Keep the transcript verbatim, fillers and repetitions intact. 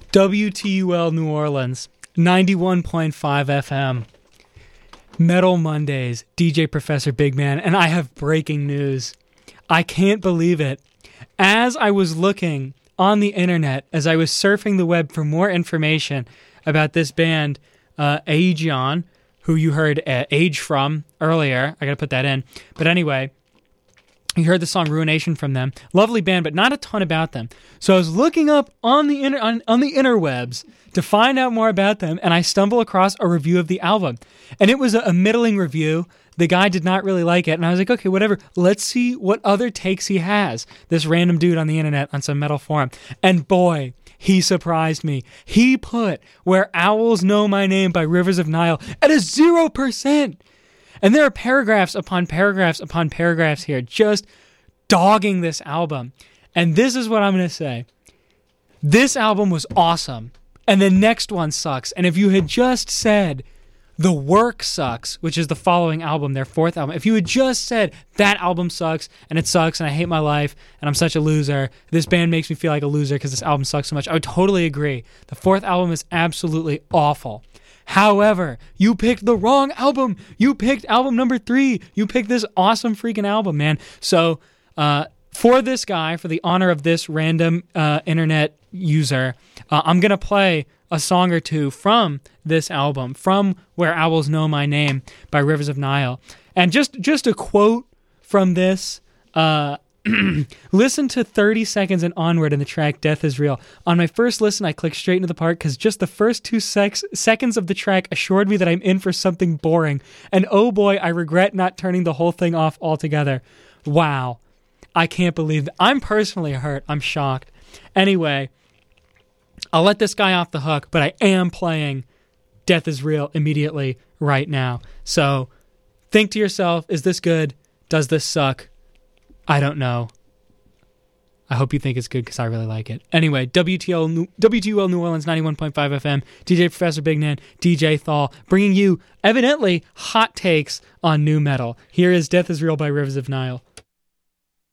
W T U L New Orleans, ninety-one point five F M. Metal Mondays, D J Professor Big Man, and I have breaking news. I can't believe it. As I was looking on the internet, as I was surfing the web for more information about this band, uh, Aegeon, who you heard uh, Age from earlier. I gotta put that in. But anyway, you heard the song Ruination from them. Lovely band, but not a ton about them. So I was looking up on the inter- on, on the interwebs to find out more about them, and I stumbled across a review of the album. And it was a, a middling review. The guy did not really like it, and I was like, okay, whatever. Let's see what other takes he has. This random dude on the internet on some metal forum. And boy, he surprised me. He put Where Owls Know My Name by Rivers of Nihil at a zero percent. And there are paragraphs upon paragraphs upon paragraphs here just dogging this album. And this is what I'm going to say. This album was awesome, and the next one sucks. And if you had just said The Work sucks, which is the following album, their fourth album, if you had just said that album sucks, and it sucks, and I hate my life, and I'm such a loser, this band makes me feel like a loser because this album sucks so much, I would totally agree. The fourth album is absolutely awful. However, you picked the wrong album. You picked album number three. You picked this awesome freaking album, man. So uh, for this guy, for the honor of this random uh, internet user, uh, I'm going to play a song or two from this album, from Where Owls Know My Name by Rivers of Nihil. And just, just a quote from this, uh, listen to thirty seconds and onward in the track Death is Real. On my first listen, I clicked straight into the part because just the first two sex- seconds of the track assured me that I'm in for something boring. And oh boy, I regret not turning the whole thing off altogether. Wow. I can't believe that. I'm personally hurt. I'm shocked. Anyway, I'll let this guy off the hook, but I am playing Death is Real immediately right now. So think to yourself, is this good? Does this suck? I don't know. I hope you think it's good because I really like it. Anyway, W T L, W T U L New Orleans, ninety-one point five F M, D J Professor Big Man, D J Thal, bringing you, evidently, hot takes on new metal. Here is Death is Real by Rivers of Nihil.